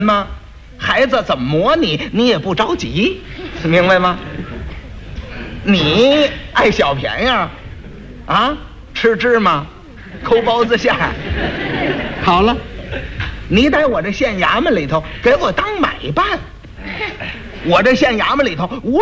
吗？孩子怎么磨你，你也不着急，明白吗？你爱小便宜啊，吃芝麻，抠包子馅儿。好了，你在我这县衙门里头给我当买办，我这县衙门里头无